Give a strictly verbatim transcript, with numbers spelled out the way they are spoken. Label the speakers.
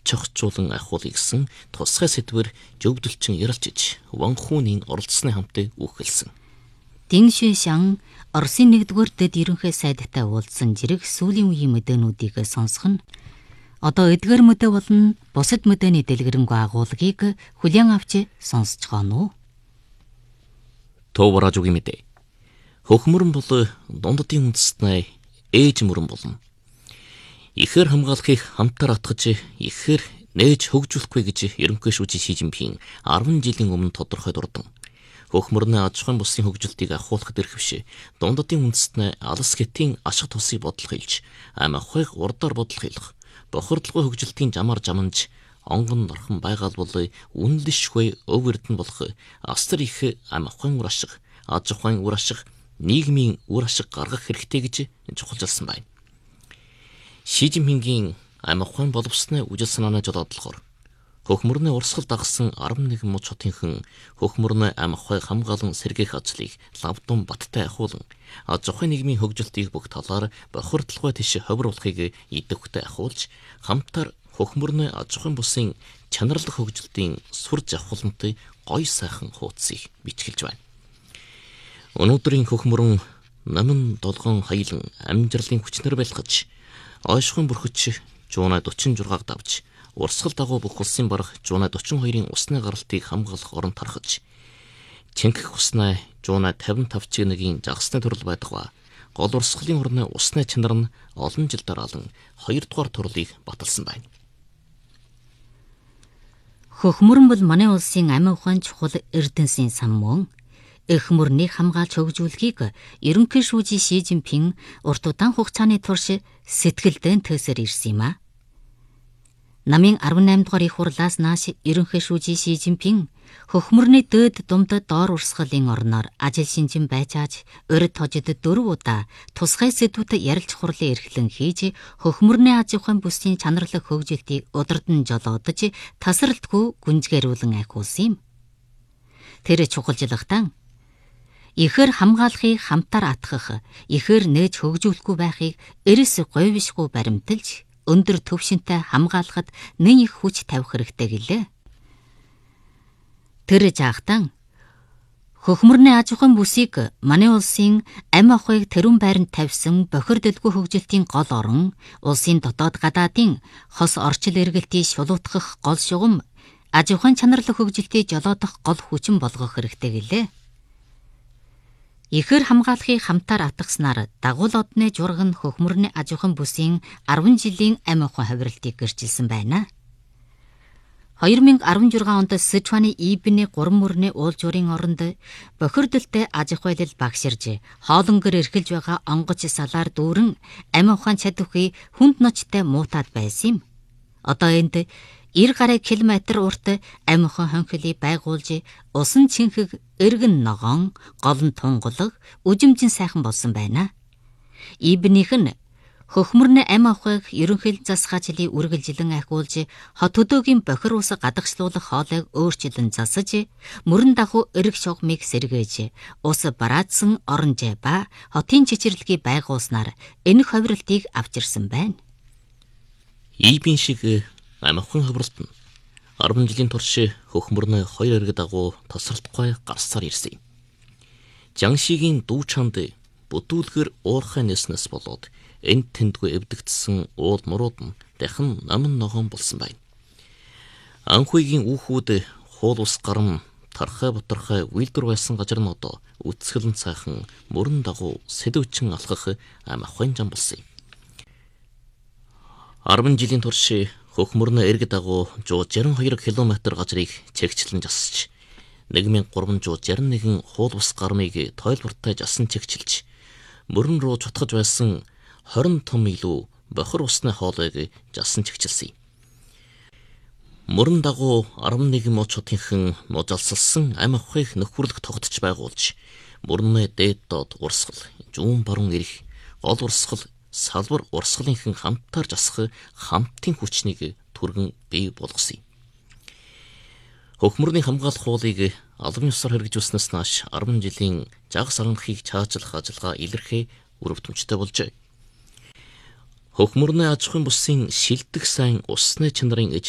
Speaker 1: чохжуулан ахуулъя гэсэн тусгай сэдвэр зөвдөлчин ярилцж Ванхунийн оролцсны хамтыг үхэлсэн.
Speaker 2: Дин Шишан Оросын нэгдүгээр дэд ерөнхий сайдтай уулзсан зэрэг сүүлийн үеийн мэдээнүүдийг сонсох нь одоо эдгээр мэдээ болон бусад мэдээний дэлгэрэнгүй агуулгыг хүлээн авч сонсож гонов.
Speaker 1: Товаражугийн мэдээ. Хөхмөрөн бол дунддын үндэснээ ээж мөрөн болно. Ихэр хамгаалахыг хамтаар атгаж ихээр нээж хөгжүүлэхгүй гэж ерөнхий шүүжийн Ши Жинпин арван жилийн өмнө тодорхой дурдан. Хөхмөрний аж ахуйн бүсийн хөгжилтийг ахуулахад эрхэвш дунддын үндэснээ алс хэтийн ашиг тусыг бодлого хэлж ам ахуйг урдаар бодлого хэлэх бохирдлогын хөгжилтийн жамаар жаманж онгон норхон байгаал бол үнэлшгүй өв эрдэнэ болох астар их ам ахуйн үр ашиг, аж ахуйн үр ашиг, нийгмийн үр ашиг гаргах хэрэгтэй гэж чухалчилсан байна. Ши Жинпингийн ам ахуйн боловсны үжил санааны жолоодлохоор хөхмөрний урсгал дагсан арван нэгэн муж хотынхан хөхмөрний ам ахуйг хамгаалан сэргээх ажлыг лавдун баттай ахуулан аж ахуйн нийгмийн хөгжилтийг бүх талаар бохирдлогой тийш ховруулахыг идэвхтэй ахуулж хамтаар хөхмөрний аж ахуйн бүсийн чанарлах хөгжилтийн сүр жавхлантай гой сайхан хуудсыг бичгэлж байна. Өнөөдрийн хөхмөрөн намын долгон хаялан амжирлын хүчнэр байлгаж ойшхон бүрхэж жуунаа дөрвөн жургааг давж урсгал дагуу бүх улсын бараг жуунаа дөрвөн хоёрын усны гаралтыг хамгаалах орон тархаж чингэх уснаа жуунаа тавин тавь чигээр жагсны төрөл байдаг ба гол урсгалын орны усны чанар нь олон жил дараалан хоёрдугаар турлыг баталсан байна.
Speaker 2: Хөхмөрөн бол манай улсын амь ухаан чухал эрдэнэсийн сан мөн эх мөрнийг хамгаалж хөгжүүлэхийг ерөнхий шүүжийн Ши Жинпин урт удаан хугацааны турш сэтгэлдэн төсөр ирсэн юм а. Намын арван найм дугаар их хурлаас нааш ерөнхий шүүжийн Ши Жинпин хөхмөрний дээд думдад доор урсгалын орноор ажил шинжин байцааж урд хожид дөрв удаа тусгай сэдвүүдэд ярилж хурлын эрхлэн хийж хөхмөрний аж ахуйн бүсийн чанарлах хөгжилтийг удирдан жолоодож тасралтгүй гүнзгийрүүлэн ахиулсан юм. Тэр чухалжлагтан ихэр хамгаалахыг хамтаар атгах, ихэр нээж хөгжүүлэхгүй байхыг эрэс говьшгүй баримталж өндөр төвшинтэй хамгаалахад нэн их хүч тавих хэрэгтэй гэлээ. Тэр жаахтан хөхмөрний аж ахуйн бүсийг манай улсын амь ахуйг тэрүүн байранд тавьсан бохирдолгүй хөгжилтийн гол орон, улсын дотоод гадаадын хос орчил эргэлтийг шулуутгах гол шугам, аж ахуйн чанарлах хөгжилтийг жолоодох гол хүчин болгох хэрэгтэй гэлээ. Ихэр хамгаалахыг хамтаар атгаснаар дагуул одны жураг нь хөхмөрний аж ахуйн бүсийн арван жилийн амь ахуйн хувиралтыг гэрчилсэн байна. две тысячи десять онд Сычуаны Ибний гурван мөрний уул журийн оронд бохирдолтой аж ахуйлал багширж, хоолонгор эрхэлж байгаа онгоч салаар дүүрэн амь ухаан чадварыг хүнд ночтой муутаад байсан юм. Одоо энд эр гаруй километр урт амь ухаан хонхилыг байгуулж, усан чинхэг эргэн ногоон, голн тунгалаг, үжимжин сайхан болсон байна. Ибнийх нь хөхмөрний амь ахуйг ерөнхий засгаажлыг үргэлжлэн ахиулж, хот хөдөөгийн бохир ус гадагшлуулах хоолойг өөрчлөн засаж, мөрөн дагуу эрг шугамыг сэргээж, ус бараадсан оронжээ ба хотын чичирлэгийг байгуулснаар энэ хувиралтыг авчирсан байна.
Speaker 1: Ибн шиг амь ахуйн хувиралт нь арван жилийн турш хөхмөрний хоёр эрг дагуу тасралтгүй гарсаар ирсэн юм. Жангшигийн дүү чанд бүтүүлгэр уурхай нэснэс болоод энд тэндгүй эвдэгдсэн уул нурууд нь дахин намын ногоон болсон байна. Анхүйгийн үүхүүд хуул ус гарам тархай бутархай үйлдвэр байсан газар нь одоо үцгэлэн цайхан мөрөн дагуу сэдвчин алхах амь ахуйн зам болсон юм. арван жилийн турш хөхмөрний эрг дагуу сто шестьдесят two километр газрыг чигчлэн засаж, one thousand three hundred sixty-one хуул ус гармыг тойлбортой жасан чигчилж, мөрөн рүү чутгаж байсан twenty том илүү бохир усны хоолойг жасан чигчилсэн юм. Мөрөн дагуу eleven муж хотынхан нужалсалсан амь ахуйг нөхөрлөх тогтч байгуулж, мөрний дээд доод урсгал, зүүн баруун эрх, гол урсгал, салбар урсгалынхан хамтаар жасах хамтын хүчнийг түргэн бий болгосон юм. Хөхмөрний хамгаалах хуулийг албан ёсоор хэрэгжүүлснээс нааш ten жилийн жагс аранхыг чаачлах ажиллагаа илэрхий үр дүнжтэй болжээ. Хөхмөрний аж ахуйн бүсийн шилдэг сайн усны чанарын